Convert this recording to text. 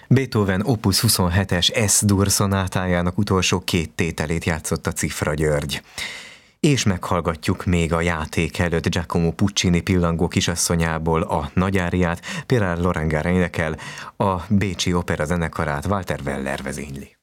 Beethoven Opus 27-es S-dur szonátájának utolsó két tételét játszotta Cifra György. És meghallgatjuk még a játék előtt Giacomo Puccini Pillangó kisasszonyából a nagyáriát, Pierre Lorengar énekel, a Bécsi Opera zenekarát Walter Weller vezényli.